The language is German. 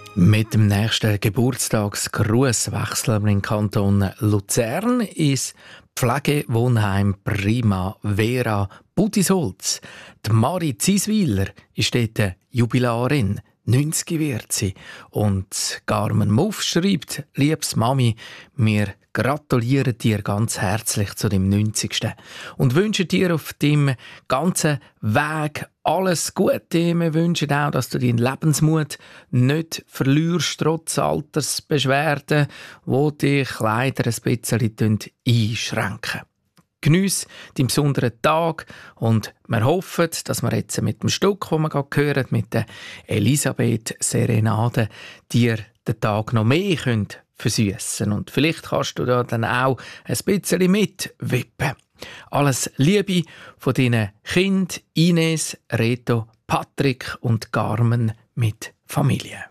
Mit dem nächsten Geburtstagsgruß wechseln wir in den Kanton Luzern ins Pflegewohnheim Primavera Buttisholz. Die Mari Zieswiler ist dort Jubilarin. 90 wird sie. Und Carmen Muff schreibt: «Liebes Mami, wir gratulieren dir ganz herzlich zu dem 90. und wünschen dir auf deinem ganzen Weg alles Gute. Wir wünschen auch, dass du deinen Lebensmut nicht verlierst, trotz Altersbeschwerden, die dich leider ein bisschen einschränken. Geniesse deinen besonderen Tag und wir hoffen, dass wir jetzt mit dem Stück, das wir gerade hören, mit der Elisabeth Serenade, dir den Tag noch mehr versüssen können. Und vielleicht kannst du da dann auch ein bisschen mitwippen. Alles Liebe von deinen Kindern Ines, Reto, Patrick und Carmen mit Familie.»